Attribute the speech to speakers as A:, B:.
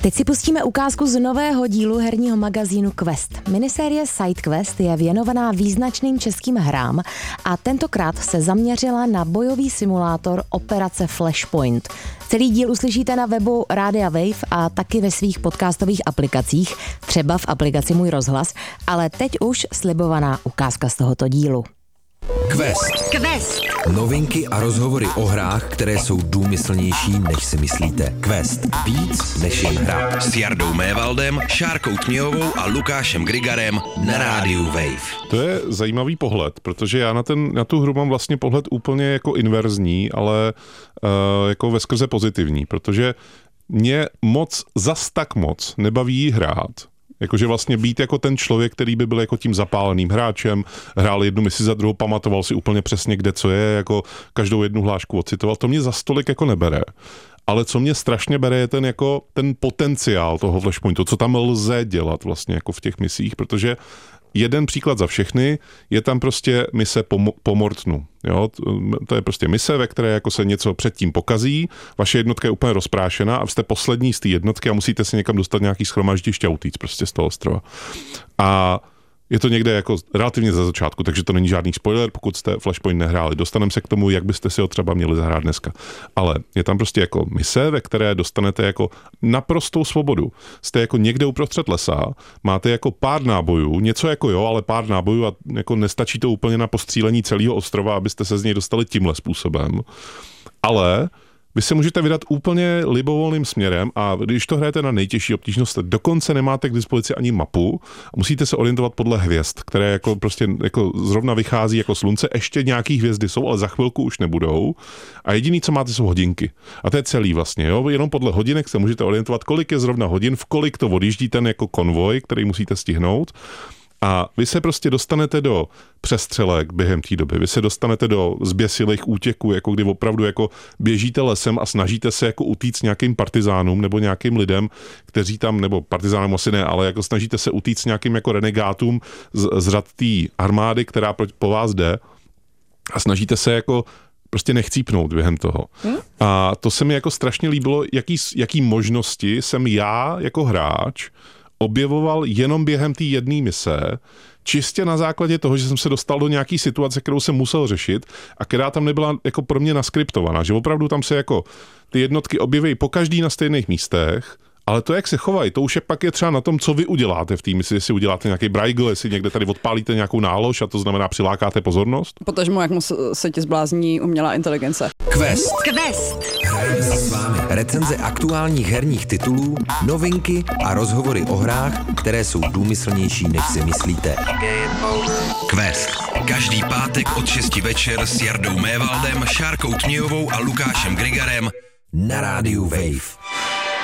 A: Teď si pustíme ukázku z nového dílu herního magazínu Quest. Minisérie SideQuest je věnovaná význačným českým hrám a tentokrát se zaměřila na bojový simulátor Operace Flashpoint. Celý díl uslyšíte na webu Rádia Wave a taky ve svých podcastových aplikacích, třeba v aplikaci Můj rozhlas, ale teď už slibovaná ukázka z tohoto dílu.
B: Quest. Novinky a rozhovory o hrách, které jsou důmyslnější, než si myslíte. Quest. Víc než jen hra.
C: S Jardou Mévaldem, Šárkou Tměhovou a Lukášem Grigarem na rádiu Wave.
D: To je zajímavý pohled, protože já na tu hru mám vlastně pohled úplně jako inverzní, ale jako veskrze pozitivní, protože mě zas tak moc nebaví jí hrát. Jakože vlastně být jako ten člověk, který by byl jako tím zapáleným hráčem, hrál jednu misi za druhou, pamatoval si úplně přesně, kde co je, jako každou jednu hlášku ocitoval, to mě za stolik jako nebere. Ale co mě strašně bere, je ten potenciál toho Flashpointu, co tam lze dělat vlastně jako v těch misích, protože jeden příklad za všechny, je tam prostě mise po Mortnu. Jo? To je prostě mise, ve které jako se něco předtím pokazí, vaše jednotka je úplně rozprášená a jste poslední z té jednotky a musíte si někam dostat nějaký shromaždiště a utíct prostě z toho ostrova. A je to někde jako relativně za začátku, takže to není žádný spoiler, pokud jste Flashpoint nehráli. Dostaneme se k tomu, jak byste si ho třeba měli zahrát dneska. Ale je tam prostě jako mise, ve které dostanete jako naprostou svobodu. Jste jako někde uprostřed lesa, máte jako pár nábojů, něco jako jo, ale pár nábojů a jako nestačí to úplně na postřílení celého ostrova, abyste se z něj dostali tímhle způsobem. Ale vy se můžete vydat úplně libovolným směrem a když to hrajete na nejtěžší obtížnost, dokonce nemáte k dispozici ani mapu, musíte se orientovat podle hvězd, které jako prostě jako zrovna vychází jako slunce, ještě nějaký hvězdy jsou, ale za chvilku už nebudou a jediný, co máte, jsou hodinky. A to je celý vlastně, jo, jenom podle hodinek se můžete orientovat, kolik je zrovna hodin, v kolik to odjíždí ten jako konvoj, který musíte stihnout. A vy se prostě dostanete do přestřelek během té doby, vy se dostanete do zběsilých útěků, jako kdy opravdu jako běžíte lesem a snažíte se jako utíct nějakým partizánům nebo nějakým lidem, kteří tam, nebo partizánům asi ne, ale jako snažíte se utíct nějakým jako renegátům z řad té armády, která po vás jde a snažíte se jako prostě nechcípnout během toho. A to se mi jako strašně líbilo, jaký možnosti jsem já jako hráč objevoval jenom během té jedné mise, čistě na základě toho, že jsem se dostal do nějaký situace, kterou jsem musel řešit a která tam nebyla jako pro mě naskriptovaná, že opravdu tam se jako ty jednotky objeví pokaždý na stejných místech, ale to, jak se chovají, to už je třeba na tom, co vy uděláte v té misi, jestli uděláte nějaký brajgl, jestli někde tady odpálíte nějakou nálož a to znamená přilákáte pozornost.
E: Potažmo, jak se ti zblázní umělá inteligence.
B: Quest. Hrajeme si s vámi recenze aktuálních herních titulů, novinky a rozhovory o hrách, které jsou důmyslnější, než si myslíte.
C: Quest. Každý pátek od 6 večer s Jardou Mévaldem, Šárkou Tměhovou a Lukášem Grigarem
B: Na rádiu Wave.